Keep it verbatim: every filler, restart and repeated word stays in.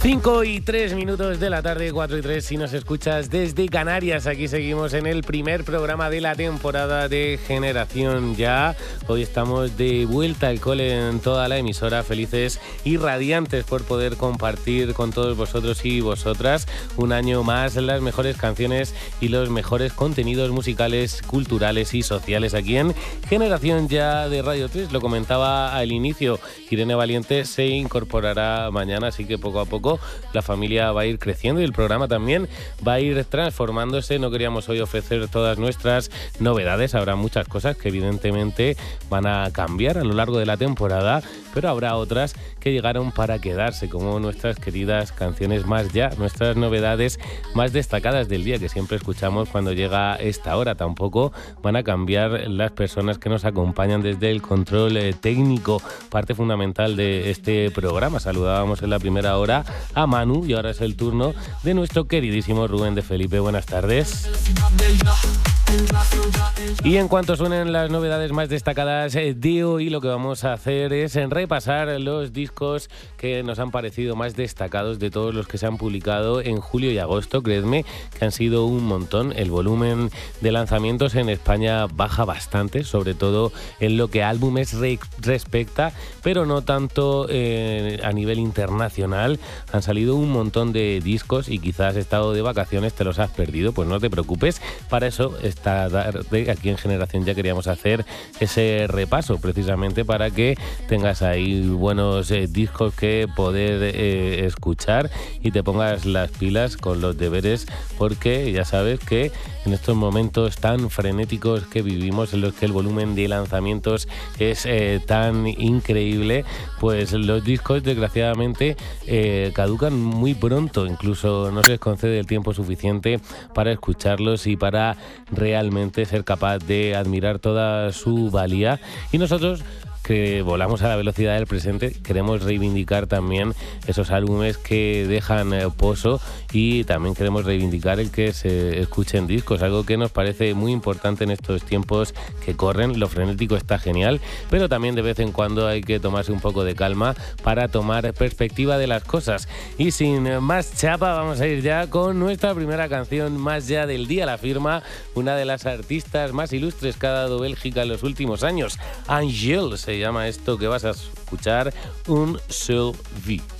cinco y tres minutos de la tarde, cuatro y tres si nos escuchas desde Canarias. Aquí seguimos en el primer programa de la temporada de Generación Ya. Hoy estamos de vuelta al cole en toda la emisora, felices y radiantes por poder compartir con todos vosotros y vosotras un año más las mejores canciones y los mejores contenidos musicales, culturales y sociales aquí en Generación Ya de Radio tres. Lo comentaba al inicio, Irene Valiente se incorporará mañana, así que poco a poco la familia va a ir creciendo y el programa también va a ir transformándose. No queríamos hoy ofrecer todas nuestras novedades, habrá muchas cosas que evidentemente van a cambiar a lo largo de la temporada, pero habrá otras que llegaron para quedarse, como nuestras queridas canciones más ya, nuestras novedades más destacadas del día que siempre escuchamos cuando llega esta hora. Tampoco van a cambiar las personas que nos acompañan desde el control eh, técnico, parte fundamental de este programa. Saludábamos en la primera hora a Manu y ahora es el turno de nuestro queridísimo Rubén de Felipe. Buenas tardes. Y en cuanto suenen las novedades más destacadas de hoy, lo que vamos a hacer es repasar los discos que nos han parecido más destacados de todos los que se han publicado en julio y agosto. Creedme que han sido un montón. El volumen de lanzamientos en España baja bastante, sobre todo en lo que álbumes re- respecta, pero no tanto eh, a nivel internacional. Han salido un montón de discos y quizás has estado de vacaciones, te los has perdido. Pues no te preocupes, para eso esta tarde aquí en Generación Ya queríamos hacer ese repaso, precisamente para que tengas ahí buenos eh, discos que poder eh, escuchar y te pongas las pilas con los deberes, porque ya sabes que en estos momentos tan frenéticos que vivimos, en los que el volumen de lanzamientos es eh, tan increíble, pues los discos desgraciadamente eh, caducan muy pronto, incluso no se les concede el tiempo suficiente para escucharlos y para realmente ser capaz de admirar toda su valía. Y nosotros, que volamos a la velocidad del presente, queremos reivindicar también esos álbumes que dejan pozo y también queremos reivindicar el que se escuchen discos, algo que nos parece muy importante en estos tiempos que corren. Lo frenético está genial, pero también de vez en cuando hay que tomarse un poco de calma para tomar perspectiva de las cosas. Y sin más chapa, vamos a ir ya con nuestra primera canción más ya del día. La firma una de las artistas más ilustres que ha dado Bélgica en los últimos años, Angèle. Se llama esto que vas a escuchar, Un Seul Vie.